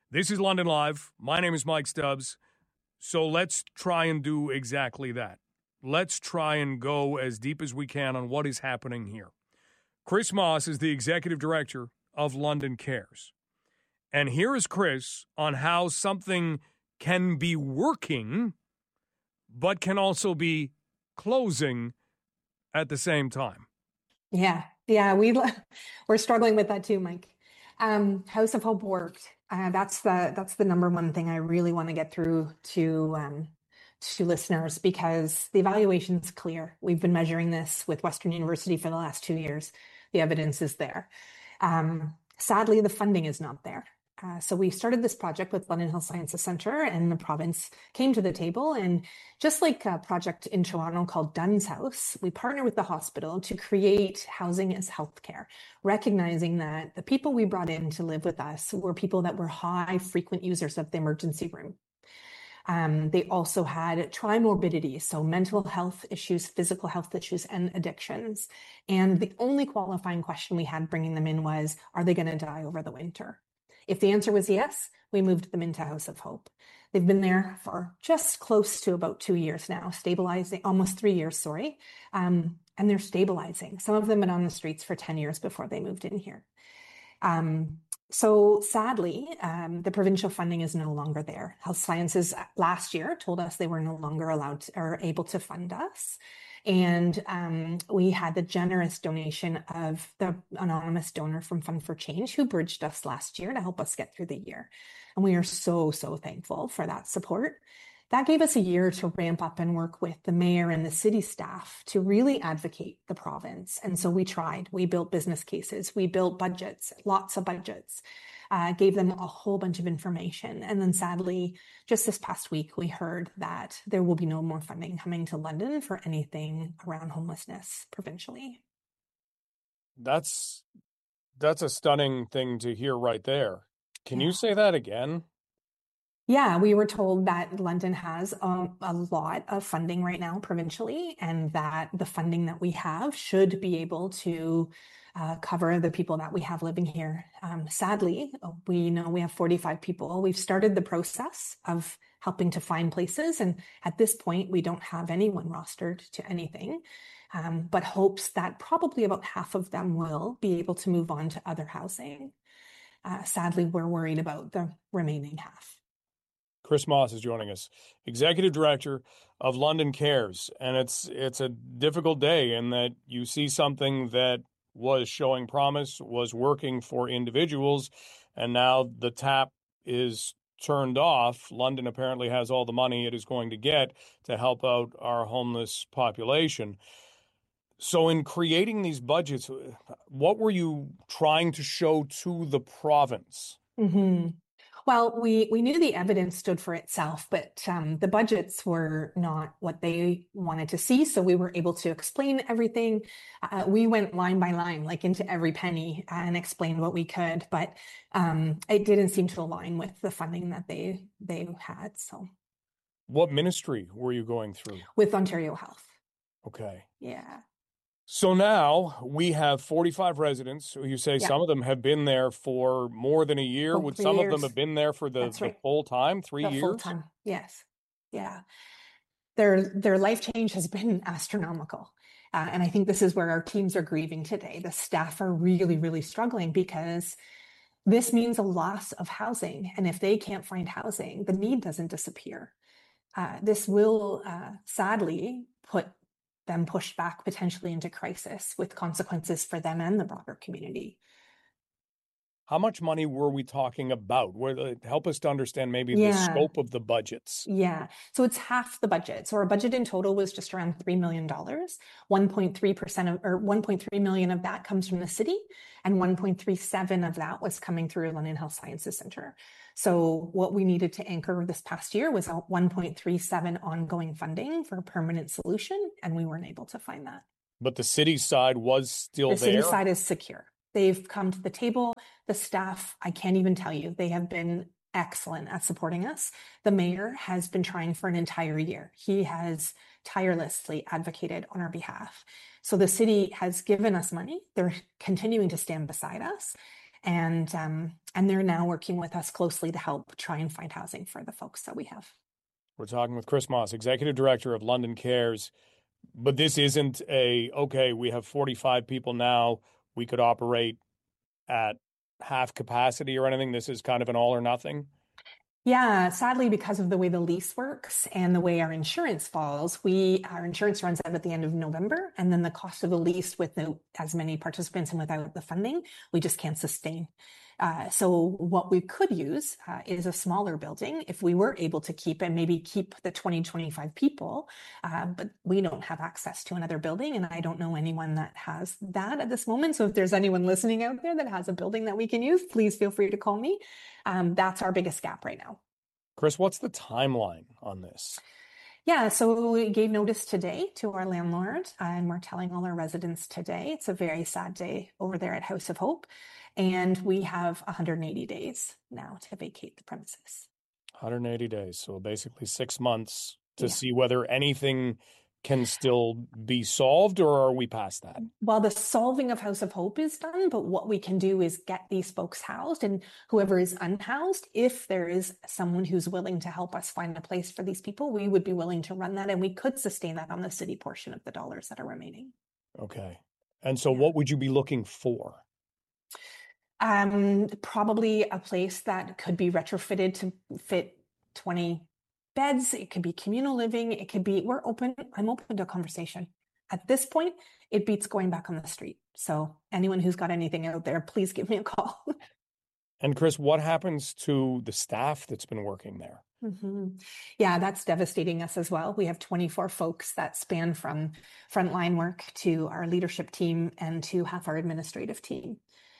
This is London Live. My name is Mike Stubbs. So let's try and do exactly that. Let's try and go as deep as we can on what is happening here. Chris Moss is the executive director of London Cares. And here is Chris on how something can be working, but can also be closing at the same time. Yeah, we're struggling with that too, Mike. House of Hope worked. That's the number one thing I really want to get through to listeners, because the evaluation's clear. We've been measuring this with Western University for the last 2 years. The evidence is there. Sadly, the funding is not there. So we started this project with London Health Sciences Centre, and the province came to the table. And just like a project in Toronto called Dunn's House, we partner with the hospital to create housing as healthcare, recognizing that the people we brought in to live with us were people that were high frequent users of the emergency room. They also had trimorbidities, so mental health issues, physical health issues, and addictions. And the only qualifying question we had bringing them in was, are they going to die over the winter? If the answer was yes, we moved them into House of Hope. They've been there for just close to about 2 years now, stabilizing, almost 3 years, sorry. And they're stabilizing. Some of them have been on the streets for 10 years before they moved in here. So sadly, the provincial funding is no longer there. Health Sciences last year told us they were no longer allowed or able to fund us. And we had the generous donation of the anonymous donor from Fund for Change, who bridged us last year to help us get through the year. And we are so thankful for that support. That gave us a year to ramp up and work with the mayor and the city staff to really advocate the province. And so we tried. We built business cases. We built budgets, lots of budgets, gave them a whole bunch of information. And then sadly, just this past week, we heard that there will be no more funding coming to London for anything around homelessness provincially. That's a stunning thing to hear right there. Can you say that again? Yeah, we were told that London has a lot of funding right now provincially, and that the funding that we have should be able to cover the people that we have living here. Sadly, we know we have 45 people. We've started the process of helping to find places, and at this point, we don't have anyone rostered to anything, but hopes that probably about half of them will be able to move on to other housing. Sadly, we're worried about the remaining half. Chris Moss is joining us, Executive Director of London Cares. And it's a difficult day in that you see something that was showing promise, was working for individuals, and now the tap is turned off. London apparently has all the money it is going to get to help out our homeless population. So in creating these budgets, what were you trying to show to the province? Mm-hmm. Well, we knew the evidence stood for itself, but the budgets were not what they wanted to see. So we were able to explain everything. We went line by line, like into every penny, and explained what we could. But it didn't seem to align with the funding that they had. So, what ministry were you going through? With Ontario Health. Okay. Yeah. So now we have 45 residents. You say some of them have been there for more than a year. Would some of them have been there for the full time, 3 years? Full time, yes. Yeah. Their life change has been astronomical. And I think this is where our teams are grieving today. The staff are really struggling, because this means a loss of housing. And if they can't find housing, the need doesn't disappear. This will sadly put them pushed back potentially into crisis, with consequences for them and the broader community. How much money were we talking about? Help us to understand maybe the scope of the budgets. Yeah. So it's half the budget. So our budget in total was just around $3 million. 1.3 million of that comes from the city, and 1.37 of that was coming through London Health Sciences Centre. So what we needed to anchor this past year was a 1.37 ongoing funding for a permanent solution, and we weren't able to find that. But the city side was still there? The city side is secure. They've come to the table. The staff, I can't even tell you, they have been excellent at supporting us. The mayor has been trying for an entire year. He has tirelessly advocated on our behalf. So the city has given us money. They're continuing to stand beside us. And they're now working with us closely to help try and find housing for the folks that we have. We're talking with Chris Moss, Executive Director of London Cares. But this isn't okay, we have 45 people now, we could operate at half capacity or anything. This is kind of an all or nothing. Yeah, sadly, because of the way the lease works and the way our insurance falls, our insurance runs out at the end of November, and then the cost of the lease with as many participants and without the funding, we just can't sustain. So what we could use is a smaller building if we were able to keep the 20, 25 people, but we don't have access to another building, and I don't know anyone that has that at this moment. So if there's anyone listening out there that has a building that we can use, please feel free to call me. That's our biggest gap right now. Chris, what's the timeline on this? Yeah, so we gave notice today to our landlord, and we're telling all our residents today. It's a very sad day over there at House of Hope, and we have 180 days now to vacate the premises. 180 days, so basically 6 months to see whether anything can still be solved, or are we past that? Well, the solving of House of Hope is done, but what we can do is get these folks housed, and whoever is unhoused, if there is someone who's willing to help us find a place for these people, we would be willing to run that, and we could sustain that on the city portion of the dollars that are remaining. Okay. And so what would you be looking for? Probably a place that could be retrofitted to fit 20 beds. It could be communal living. It could be, I'm open to a conversation. At this point, it beats going back on the street. So anyone who's got anything out there, please give me a call. And Chris, what happens to the staff that's been working there? Mm-hmm. Yeah, that's devastating us as well. We have 24 folks that span from frontline work to our leadership team and to half our administrative team.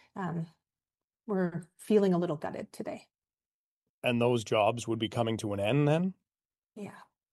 We're feeling a little gutted today. And those jobs would be coming to an end then? Yeah.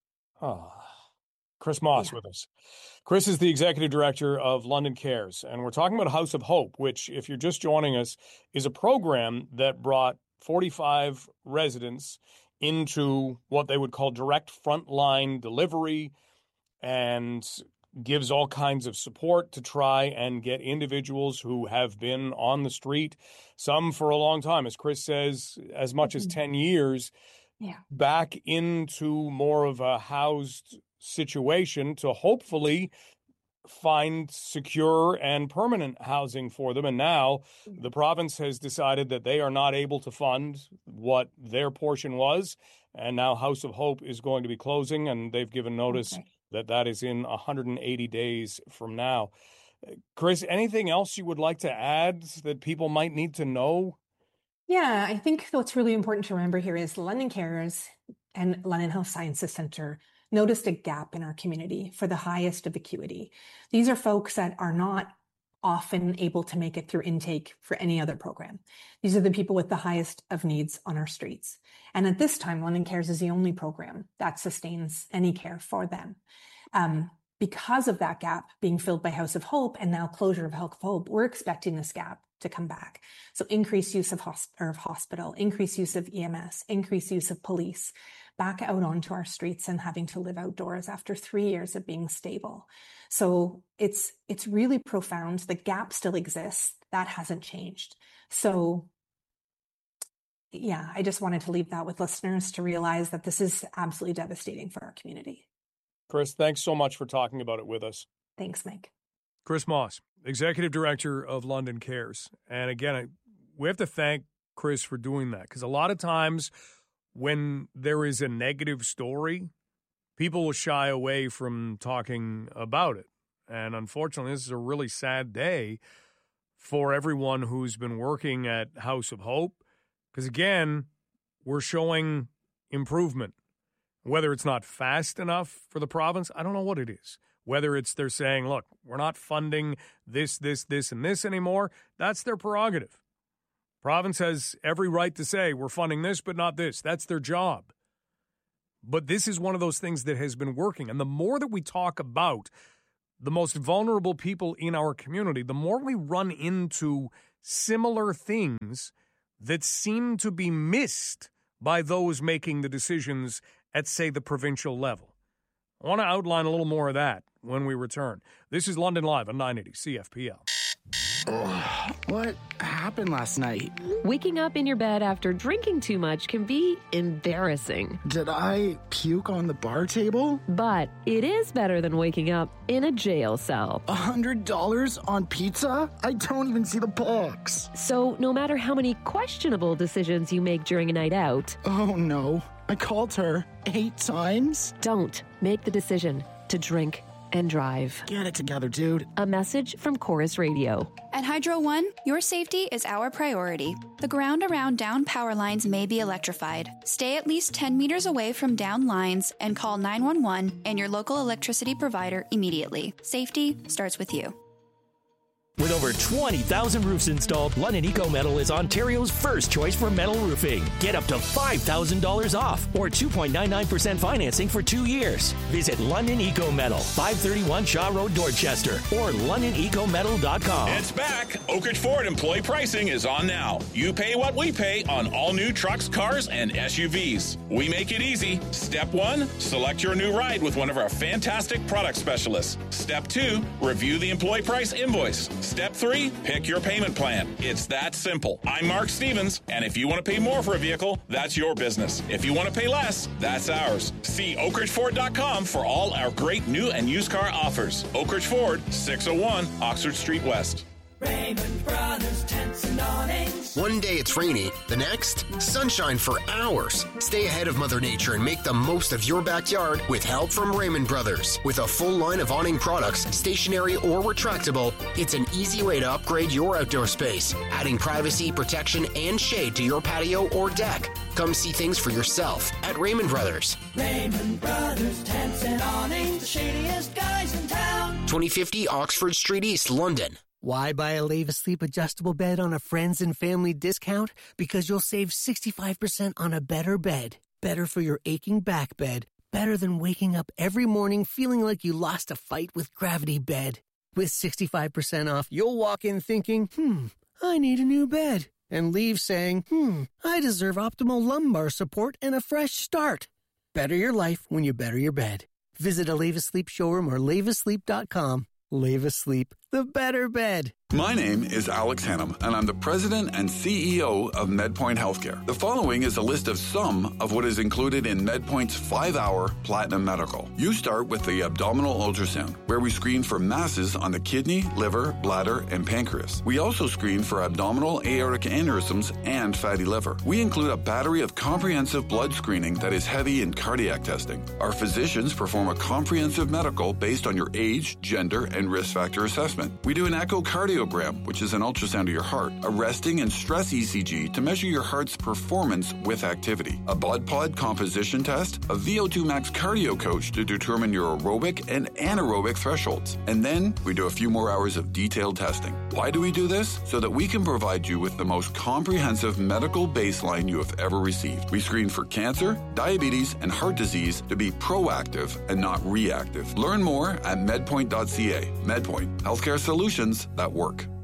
Chris Moss with us. Chris is the Executive Director of London Cares, and we're talking about House of Hope, which, if you're just joining us, is a program that brought 45 residents into what they would call direct frontline delivery and gives all kinds of support to try and get individuals who have been on the street, some for a long time, as Chris says, as much as 10 years, back into more of a housed situation to hopefully find secure and permanent housing for them. And now the province has decided that they are not able to fund what their portion was. And now House of Hope is going to be closing, and they've given notice that is in 180 days from now. Chris, anything else you would like to add that people might need to know? Yeah, I think what's really important to remember here is London Cares and London Health Sciences Centre noticed a gap in our community for the highest of acuity. These are folks that are not often able to make it through intake for any other program. These are the people with the highest of needs on our streets. And at this time, London Cares is the only program that sustains any care for them. Because of that gap being filled by House of Hope and now closure of House of Hope, we're expecting this gap to come back. So increased use of hospital, increased use of EMS, increased use of police, back out onto our streets and having to live outdoors after 3 years of being stable. So it's really profound. The gap still exists. That hasn't changed. So yeah, I just wanted to leave that with listeners to realize that this is absolutely devastating for our community. Chris, thanks so much for talking about it with us. Thanks, Mike. Chris Moss, Executive Director of London Cares. And again, we have to thank Chris for doing that, because a lot of times when there is a negative story, people will shy away from talking about it. And unfortunately, this is a really sad day for everyone who's been working at House of Hope, because again, we're showing improvement. Whether it's not fast enough for the province, I don't know what it is. Whether it's they're saying, look, we're not funding this, and this anymore, that's their prerogative. Province has every right to say we're funding this, but not this. That's their job. But this is one of those things that has been working. And the more that we talk about the most vulnerable people in our community, the more we run into similar things that seem to be missed by those making the decisions at, say, the provincial level. I want to outline a little more of that when we return. This is London Live on 980 CFPL. What happened last night? Waking up in your bed after drinking too much can be embarrassing. Did I puke on the bar table? But it is better than waking up in a jail cell. $100 on pizza? I don't even see the box. So no matter how many questionable decisions you make during a night out... Oh no, I called her 8 times? Don't make the decision to drink and drive. Get it together, dude. A message from Chorus Radio. At Hydro One, your safety is our priority. The ground around down power lines may be electrified. Stay at least 10 meters away from down lines and call 911 and your local electricity provider immediately. Safety starts with you. With over 20,000 roofs installed, London Eco Metal is Ontario's first choice for metal roofing. Get up to $5,000 off or 2.99% financing for 2 years. Visit London Eco Metal, 531 Shaw Road, Dorchester, or LondonEcoMetal.com. It's back. Oak Ridge Ford employee pricing is on now. You pay what we pay on all new trucks, cars, and SUVs. We make it easy. Step 1, select your new ride with one of our fantastic product specialists. Step 2, review the employee price invoice. Step 3, pick your payment plan. It's that simple. I'm Mark Stevens, and if you want to pay more for a vehicle, that's your business. If you want to pay less, that's ours. See oakridgeford.com for all our great new and used car offers. Oak Ridge Ford, 601 Oxford Street West. Raymond Brothers Tents and Awnings. One day it's rainy, the next, sunshine for hours. Stay ahead of Mother Nature and make the most of your backyard with help from Raymond Brothers. With a full line of awning products, stationary or retractable, it's an easy way to upgrade your outdoor space, adding privacy, protection, and shade to your patio or deck. Come see things for yourself at Raymond Brothers. Raymond Brothers Tents and Awnings, the shadiest guys in town. 2050 Oxford Street East, London. Why buy a Leva Sleep adjustable bed on a friends and family discount? Because you'll save 65% on a better bed. Better for your aching back bed. Better than waking up every morning feeling like you lost a fight with Gravity Bed. With 65% off, you'll walk in thinking, I need a new bed. And leave saying, I deserve optimal lumbar support and a fresh start. Better your life when you better your bed. Visit a Leva Sleep showroom or levasleep.com. Leva Sleep, the better bed. My name is Alex Hannum, and I'm the president and CEO of MedPoint Healthcare. The following is a list of some of what is included in MedPoint's 5-hour Platinum Medical. You start with the abdominal ultrasound, where we screen for masses on the kidney, liver, bladder, and pancreas. We also screen for abdominal aortic aneurysms and fatty liver. We include a battery of comprehensive blood screening that is heavy in cardiac testing. Our physicians perform a comprehensive medical based on your age, gender, and risk factor assessment. We do an echocardiogram, which is an ultrasound of your heart, a resting and stress ECG to measure your heart's performance with activity, a BOD-POD composition test, a VO2 max cardio coach to determine your aerobic and anaerobic thresholds. And then we do a few more hours of detailed testing. Why do we do this? So that we can provide you with the most comprehensive medical baseline you have ever received. We screen for cancer, diabetes, and heart disease to be proactive and not reactive. Learn more at medpoint.ca. MedPoint, healthcare solutions that work.